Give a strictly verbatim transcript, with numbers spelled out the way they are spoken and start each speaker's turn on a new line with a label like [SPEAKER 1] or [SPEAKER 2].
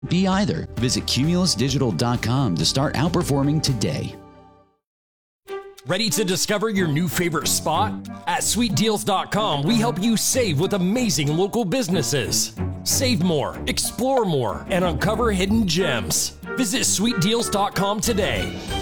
[SPEAKER 1] be either. Visit cumulus digital dot com to start outperforming today.
[SPEAKER 2] Ready to discover your new favorite spot? At sweet deals dot com, we help you save with amazing local businesses. Save more, explore more, and uncover hidden gems. Visit sweet deals dot com today.